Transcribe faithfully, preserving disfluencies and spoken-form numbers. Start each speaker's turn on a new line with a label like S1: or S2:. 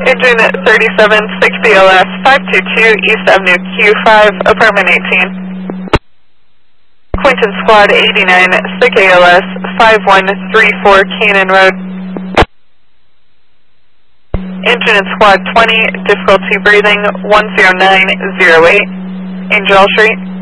S1: Engine thirty-seven, six B L S, five two two East Avenue Q five, apartment eighteen. Quinton Squad eighty-nine, S I C A L S, five one three four Canaan Road. Engine and Squad twenty, difficulty breathing, one zero nine zero eight, Angel Street.